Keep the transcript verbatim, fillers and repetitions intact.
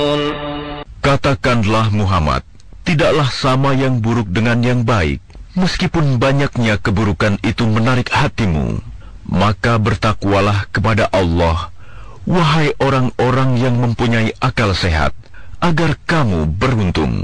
Katakanlah Muhammad, tidaklah sama yang buruk dengan yang baik. Meskipun banyaknya keburukan itu menarik hatimu, maka bertakwalah kepada Allah, wahai orang-orang yang mempunyai akal sehat, agar kamu beruntung.